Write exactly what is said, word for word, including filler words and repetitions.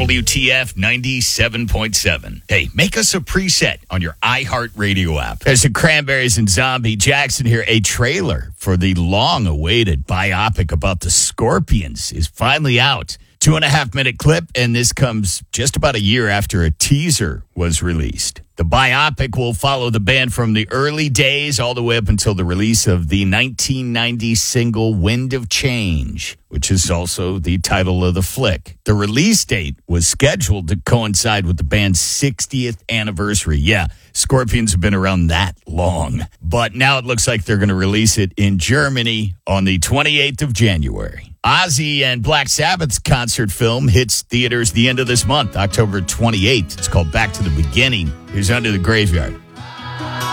W T F ninety-seven point seven. Hey, make us a preset on your iHeartRadio app. There's the Cranberries and Zombie Jackson here. A trailer for the long-awaited biopic about the Scorpions is finally out. Two and a half minute clip, and this comes just about a year after a teaser was released. The biopic will follow the band from the early days all the way up until the release of the nineteen ninety single Wind of Change, which is also the title of the flick. The release date was scheduled to coincide with the band's sixtieth anniversary. Yeah, Scorpions have been around that long. But now it looks like they're going to release it in Germany on the twenty-eighth of January. Ozzy and Black Sabbath's concert film hits theaters the end of this month, October twenty-eighth. It's called Back to the Beginning. Here's Under the Graveyard.